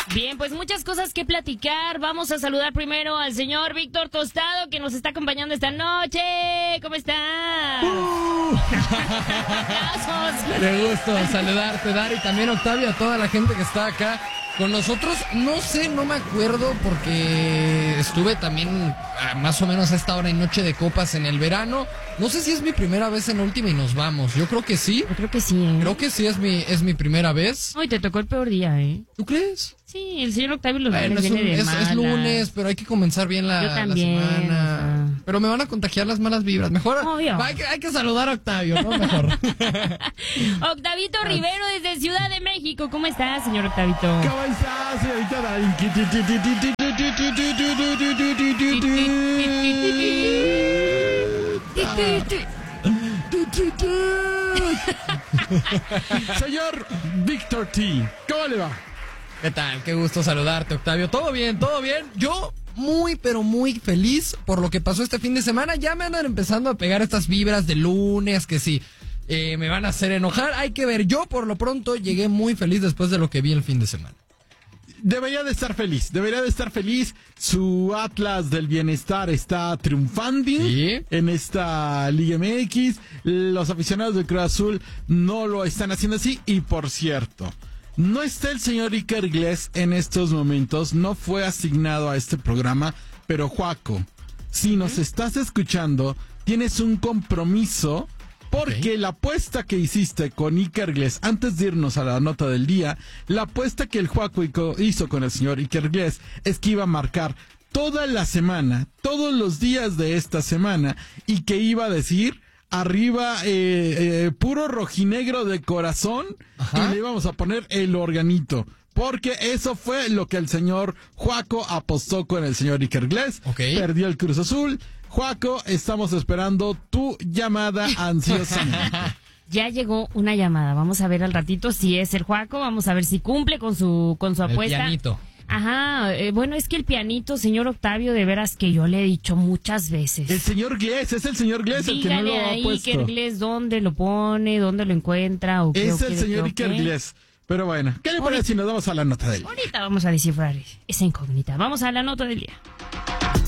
Bien, pues muchas cosas que platicar. Vamos a saludar primero al señor Víctor Tostado, que nos está acompañando esta noche. ¿Cómo está? Qué gusto saludarte, Dari, también Octavio, a toda la gente que está acá con nosotros. No me acuerdo porque estuve también más o menos a esta hora y noche de copas en el verano. No sé si es mi primera vez en Última y nos vamos. Yo creo que sí. Yo creo que sí, ¿eh? Creo que sí es mi primera vez. Uy, te tocó el peor día, ¿eh? ¿Tú crees? Sí, el señor Octavio los Bueno, lunes viene de malas. es lunes, pero hay que comenzar bien Yo la también, semana. Pero me van a contagiar las malas vibras. Mejor obvio. Hay que saludar a Octavio, ¿no? Mejor. Octavito Rivero desde Ciudad de México. ¿Cómo está, señor Octavito? ¿Cómo estás, señorita Darín? Señor Víctor T, ¿cómo le va? ¿Qué tal? Qué gusto saludarte, Octavio. ¿Todo bien? ¿Todo bien? Yo muy, pero muy feliz por lo que pasó este fin de semana. Ya me andan empezando a pegar estas vibras de lunes que sí, me van a hacer enojar. Hay que ver. Yo, por lo pronto, llegué muy feliz después de lo que vi el fin de semana. Debería de estar feliz. Su Atlas del Bienestar está triunfando en esta Liga MX. Los aficionados del Cruz Azul no lo están haciendo así. Y por cierto, no está el señor Iker Iglesias en estos momentos. No fue asignado a este programa. Pero Juaco, si nos estás escuchando, tienes un compromiso. Porque la apuesta que hiciste con Iker Iglesias, antes de irnos a la nota del día, la apuesta que el Juaco hizo con el señor Iker Iglesias es que iba a marcar toda la semana, todos los días de esta semana, y que iba a decir arriba puro rojinegro de corazón. Ajá. Y le íbamos a poner el organito. Porque eso fue lo que el señor Juaco apostó con el señor Iker Iglesias. Perdió el Cruz Azul. Juaco, estamos esperando tu llamada ansiosamente. Ya llegó una llamada. Vamos a ver al ratito si es el Juaco. Vamos a ver si cumple con su apuesta. El pianito. Ajá, bueno, es que el pianito, señor Octavio, de veras que yo le he dicho muchas veces. El señor Iglesias, es el señor Iglesias el que no lo ha puesto. Dígale ahí, Iglesias, ¿dónde lo pone? ¿Dónde lo encuentra? ¿O qué, es el señor Iker Iglesias. Pero bueno, ¿qué le parece si nos vamos a la nota del día? Ahorita vamos a descifrar esa incógnita. Vamos a la nota del día.